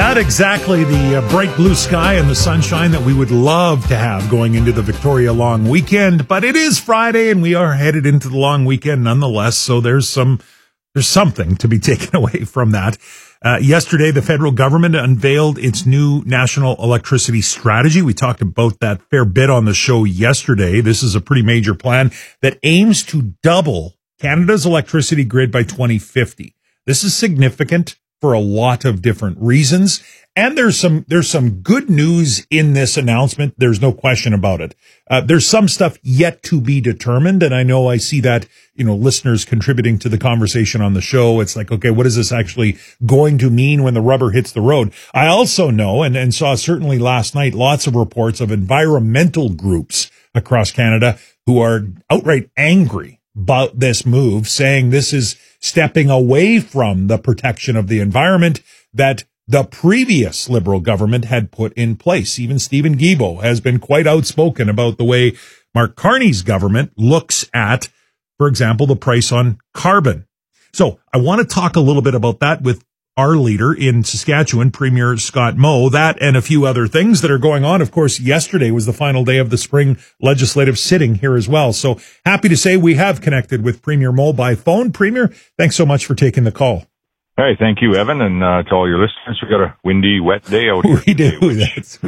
Not exactly the bright blue sky and the sunshine that we would love to have going into the Victoria long weekend, but it is Friday and we are headed into the long weekend nonetheless, so there's something to be taken away from that. Yesterday, the federal government unveiled its new national electricity strategy. We talked about that fair bit on the show yesterday. This is a pretty major plan that aims to double Canada's electricity grid by 2050. This is significant for a lot of different reasons. And there's some good news in this announcement. There's no question about it. There's some stuff yet to be determined. And I know I see that, listeners contributing to the conversation on the show. It's like, okay, what is this actually going to mean when the rubber hits the road? I also know and saw certainly last night, lots of reports of environmental groups across Canada who are outright angry about this move, saying this is stepping away from the protection of the environment that the previous Liberal government had put in place. Even Stephen Guilbeault has been quite outspoken about the way Mark Carney's government looks at, for example, the price on carbon. So I want to talk a little bit about that with our leader in Saskatchewan, Premier Scott Moe, that and a few other things that are going on. Of course, yesterday was the final day of the spring legislative sitting here as well. So happy to say we have connected with Premier Moe by phone. Premier, thanks so much for taking the call. Hey, thank you, Evan, and to all your listeners. We've got a windy, wet day out here. We do.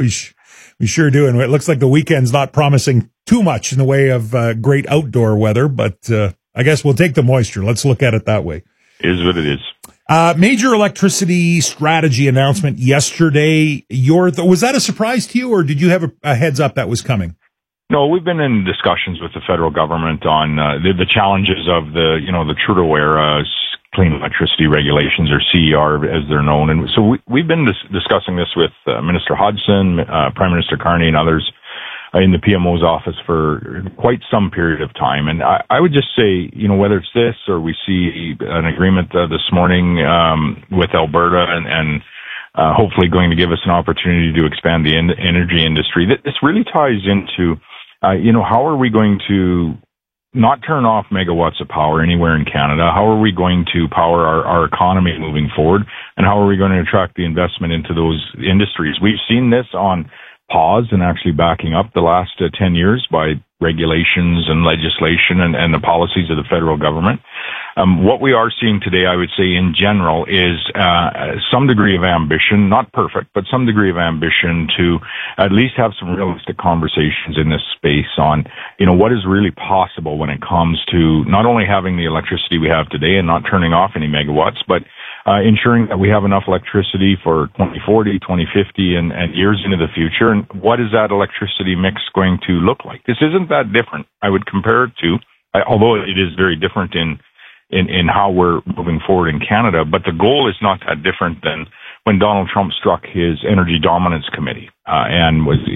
We sure do. And it looks like the weekend's not promising too much in the way of great outdoor weather, but I guess we'll take the moisture. Let's look at it that way. Is what it is. Major electricity strategy announcement yesterday. Was that a surprise to you, or did you have a heads up that was coming? No, we've been in discussions with the federal government on the challenges of the Trudeau era clean electricity regulations, or CER as they're known. And so we've been discussing this with Minister Hodgson, Prime Minister Carney, and others in the PMO's office for quite some period of time. And I would just say, whether it's this or we see an agreement this morning with Alberta and hopefully going to give us an opportunity to expand the energy industry, this really ties into, how are we going to not turn off megawatts of power anywhere in Canada? How are we going to power our economy moving forward? And how are we going to attract the investment into those industries? We've seen this on pause and actually backing up the last 10 years by regulations and legislation and the policies of the federal government. What we are seeing today, I would say in general, is some degree of ambition, not perfect, but some degree of ambition to at least have some realistic conversations in this space on, what is really possible when it comes to not only having the electricity we have today and not turning off any megawatts, but ensuring that we have enough electricity for 2040, 2050, and years into the future. And what is that electricity mix going to look like? This isn't that different. I would compare it to, although it is very different in how we're moving forward in Canada, but the goal is not that different than when Donald Trump struck his Energy Dominance Committee, and was,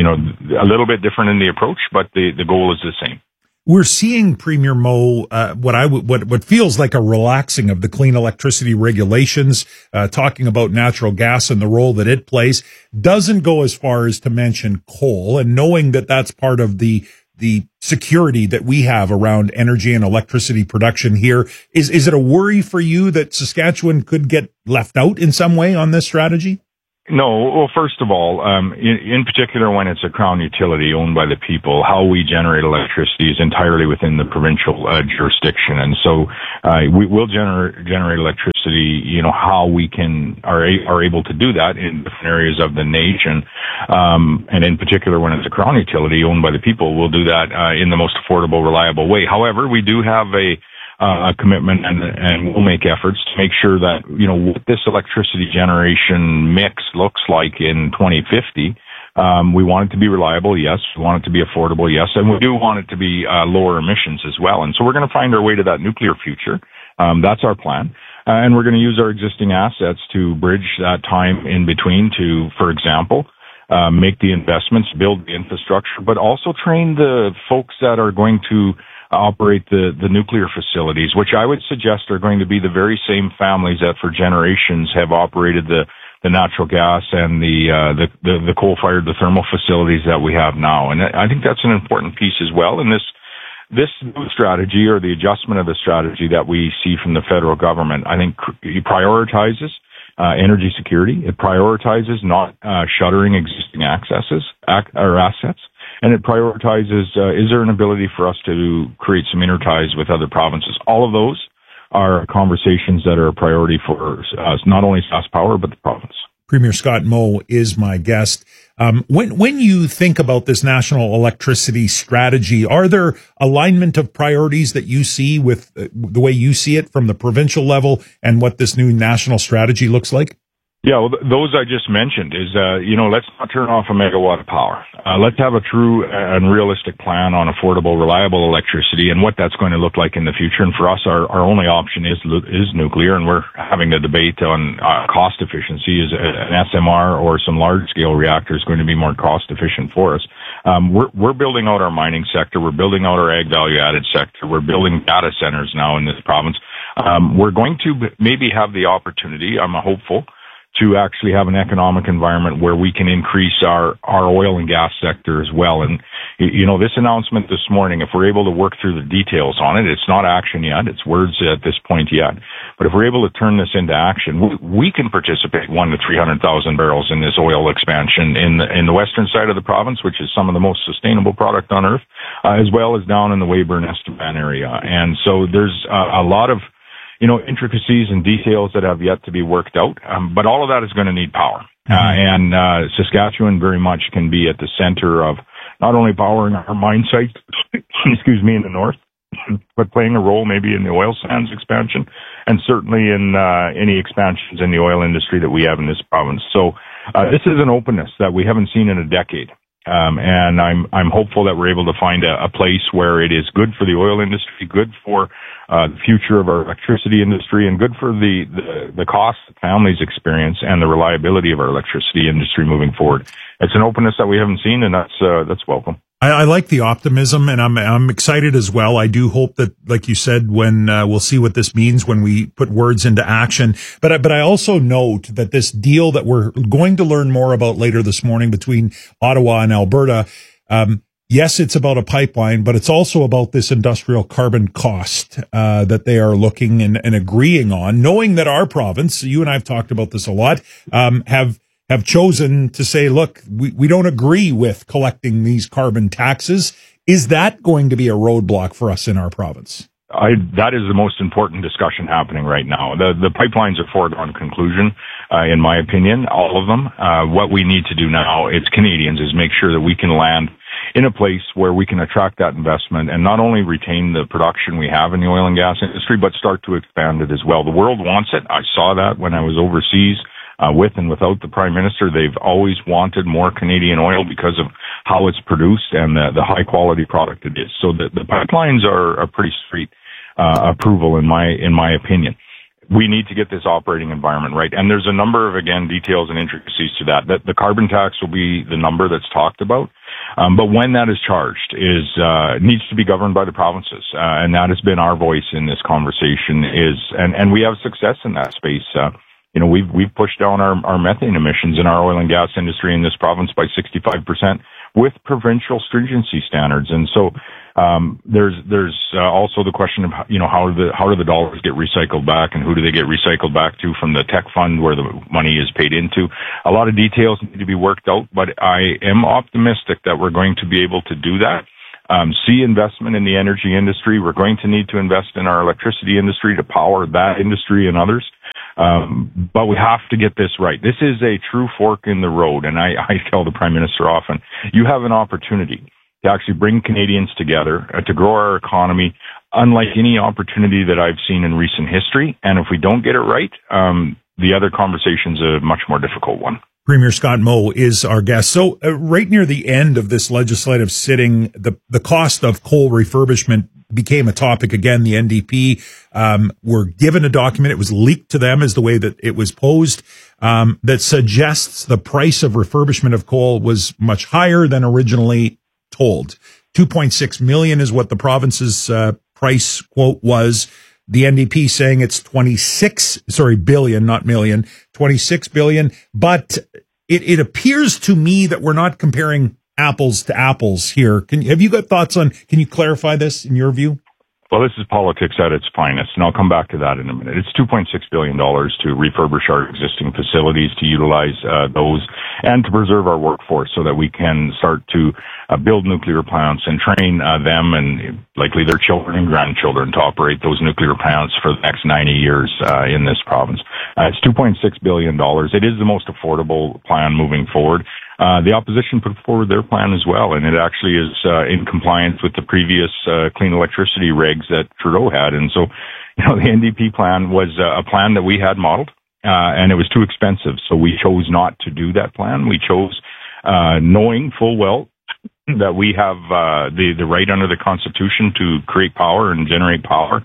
a little bit different in the approach, but the goal is the same. We're seeing, Premier Moe, what feels like a relaxing of the clean electricity regulations, talking about natural gas and the role that it plays. Doesn't go as far as to mention coal, and knowing that that's part of the security that we have around energy and electricity production here. Is it a worry for you that Saskatchewan could get left out in some way on this strategy? No. Well, first of all, in particular, when it's a crown utility owned by the people, how we generate electricity is entirely within the provincial jurisdiction, and so we will generate electricity. How we are able to do that in different areas of the nation, and in particular, when it's a crown utility owned by the people, we'll do that in the most affordable, reliable way. However, we do have a commitment and we'll make efforts to make sure that, what this electricity generation mix looks like in 2050. We want it to be reliable, yes. We want it to be affordable, yes. And we do want it to be lower emissions as well. And so we're going to find our way to that nuclear future. That's our plan. And we're going to use our existing assets to bridge that time in between to, for example, make the investments, build the infrastructure, but also train the folks that are going to operate the nuclear facilities, which I would suggest are going to be the very same families that for generations have operated the natural gas and the coal-fired, the thermal facilities that we have now. And I think that's an important piece as well. And this new strategy, or the adjustment of the strategy that we see from the federal government, I think prioritizes energy security. It prioritizes not shuttering existing assets, and it prioritizes is there an ability for us to create some interties with other provinces. All of those are conversations that are a priority for us, not only SaskPower, but the province. Premier Scott Moe is my guest. When you think about this national electricity strategy, are there alignment of priorities that you see with the way you see it from the provincial level and what this new national strategy looks like? Yeah, well, those I just mentioned is, let's not turn off a megawatt of power. Let's have a true and realistic plan on affordable, reliable electricity and what that's going to look like in the future. And for us, our only option is nuclear, and we're having a debate on cost efficiency. Is an SMR or some large-scale reactors going to be more cost-efficient for us? We're building out our mining sector. We're building out our ag value-added sector. We're building data centers now in this province. We're going to maybe have the opportunity, I'm hopeful, to actually have an economic environment where we can increase our oil and gas sector as well. And, this announcement this morning, if we're able to work through the details on it, it's not action yet. It's words at this point yet. But if we're able to turn this into action, we can participate 100,000 to 300,000 barrels in this oil expansion in the western side of the province, which is some of the most sustainable product on earth, as well as down in the Weyburn-Estevan area. And so there's a lot of intricacies and details that have yet to be worked out. But all of that is going to need power. And Saskatchewan very much can be at the center of not only powering our mine sites, in the north, but playing a role maybe in the oil sands expansion and certainly in any expansions in the oil industry that we have in this province. So this is an openness that we haven't seen in a decade. And I'm hopeful that we're able to find a place where it is good for the oil industry, good for the future of our electricity industry, and good for the cost that families experience and the reliability of our electricity industry moving forward. It's an openness that we haven't seen, and that's welcome. I like the optimism, and I'm excited as well. I do hope that, like you said, when we'll see what this means when we put words into action. But I also note that this deal that we're going to learn more about later this morning between Ottawa and Alberta, yes, it's about a pipeline, but it's also about this industrial carbon cost that they are looking and agreeing on, knowing that our province, you and I have talked about this a lot, have chosen to say, look, we don't agree with collecting these carbon taxes. Is that going to be a roadblock for us in our province? That is the most important discussion happening right now. The pipelines are foregone conclusion, in my opinion, all of them. What we need to do now, as Canadians, is make sure that we can land in a place where we can attract that investment and not only retain the production we have in the oil and gas industry, but start to expand it as well. The world wants it. I saw that when I was overseas. With and without the Prime Minister, they've always wanted more Canadian oil because of how it's produced and the high quality product it is. So the pipelines are a pretty straight approval in my opinion. We need to get this operating environment right, and there's a number of details and intricacies to that. The carbon tax will be the number that's talked about, but when that is charged needs to be governed by the provinces, and that has been our voice in this conversation. And we have success in that space. We've pushed down our methane emissions in our oil and gas industry in this province by 65% with provincial stringency standards. And so, there's also the question of, how do the dollars get recycled back, and who do they get recycled back to from the tech fund where the money is paid into? A lot of details need to be worked out, but I am optimistic that we're going to be able to do that. See investment in the energy industry. We're going to need to invest in our electricity industry to power that industry and others. But we have to get this right. This is a true fork in the road. And I tell the Prime Minister often, you have an opportunity to actually bring Canadians together, to grow our economy, unlike any opportunity that I've seen in recent history. And if we don't get it right, the other conversation's a much more difficult one. Premier Scott Moe is our guest. So right near the end of this legislative sitting, the cost of coal refurbishment became a topic again. The NDP were given a document. It was leaked to them as the way that it was posed, that suggests the price of refurbishment of coal was much higher than originally told. 2.6 million is what the province's price quote was. The NDP saying it's 26 billion, not million, 26 billion. But it appears to me that we're not comparing apples to apples here. Have you got thoughts on, can you clarify this in your view? Well, this is politics at its finest, and I'll come back to that in a minute. It's $2.6 billion to refurbish our existing facilities, to utilize those, and to preserve our workforce so that we can start to build nuclear plants and train them and likely their children and grandchildren to operate those nuclear plants for the next 90 years in this province. It's $2.6 billion. It is the most affordable plan moving forward. The opposition put forward their plan as well, and it actually is in compliance with the previous clean electricity regs that Trudeau had. And so, the NDP plan was a plan that we had modeled, and it was too expensive. So we chose not to do that plan. We chose knowing full well that we have the right under the Constitution to create power and generate power.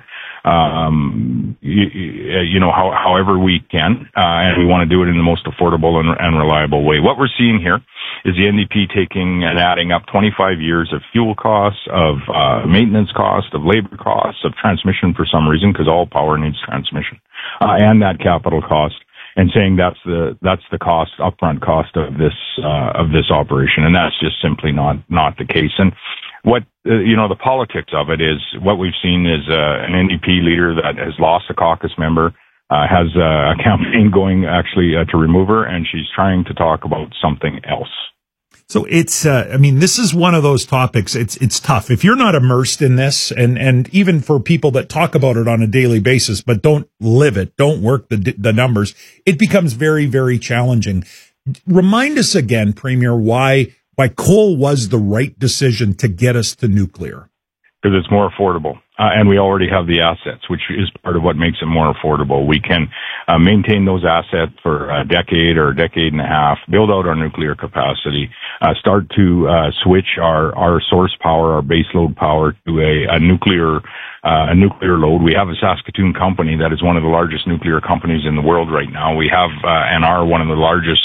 However we can, and we want to do it in the most affordable and reliable way. What we're seeing here is the NDP taking and adding up 25 years of fuel costs, of maintenance costs, of labor costs, of transmission for some reason, because all power needs transmission, and that capital cost, and saying that's the cost, upfront cost of this operation, and that's just simply not the case. And what the politics of it is, what we've seen is an NDP leader that has lost a caucus member, has a campaign going actually to remove her, and she's trying to talk about something else. So it's, this is one of those topics. It's tough if you're not immersed in this, and even for people that talk about it on a daily basis, but don't live it, don't work the numbers, it becomes very, very challenging. Remind us again, Premier, why coal was the right decision to get us to nuclear. Because it's more affordable. And we already have the assets, which is part of what makes it more affordable. We can maintain those assets for a decade or a decade and a half, build out our nuclear capacity, start to switch our source power, our base load power to a nuclear load. We have a Saskatoon company that is one of the largest nuclear companies in the world right now. We have and are one of the largest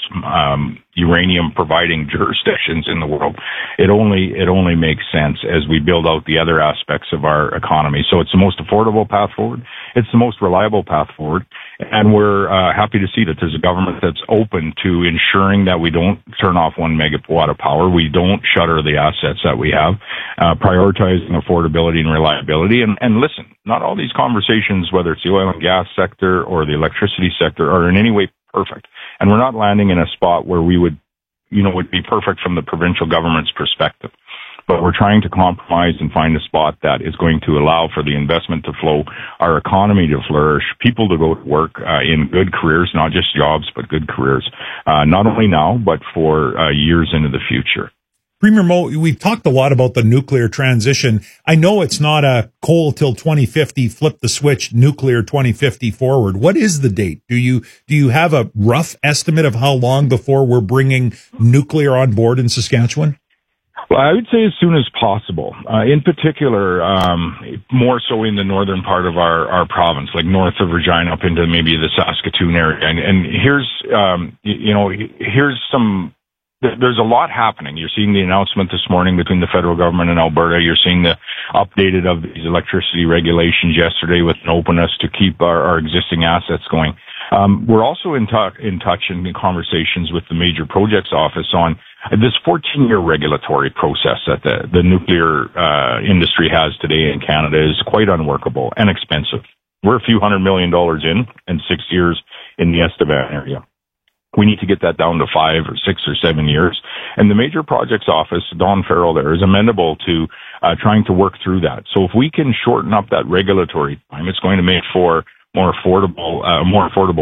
uranium providing jurisdictions in the world. It only makes sense as we build out the other aspects of our economy. So it's the most affordable path forward. It's the most reliable path forward. And we're happy to see that there's a government that's open to ensuring that we don't turn off 1 megawatt of power. We don't shutter the assets that we have, prioritizing affordability and reliability. And listen, not all these conversations, whether it's the oil and gas sector or the electricity sector, are in any way perfect. And we're not landing in a spot where we would be perfect from the provincial government's perspective. But we're trying to compromise and find a spot that is going to allow for the investment to flow, our economy to flourish, people to go to work in good careers, not just jobs, but good careers, not only now, but for years into the future. Premier Moe, we've talked a lot about the nuclear transition. I know it's not a coal till 2050, flip the switch, nuclear 2050 forward. What is the date? Do you have a rough estimate of how long before we're bringing nuclear on board in Saskatchewan? Well, I would say as soon as possible. In particular, more so in the northern part of our province, like north of Regina up into maybe the Saskatoon area. And here's some. There's a lot happening. You're seeing the announcement this morning between the federal government and Alberta. You're seeing the updated of these electricity regulations yesterday with an openness to keep our existing assets going. We're also in touch and in conversations with the Major Projects Office on this 14-year regulatory process that the nuclear industry has today in Canada is quite unworkable and expensive. We're a few $100 million in and 6 years in the Estevan area. We need to get that down to 5 or 6 or 7 years. And the Major Projects Office, Don Farrell there, is amenable to trying to work through that. So if we can shorten up that regulatory time, it's going to make for more affordable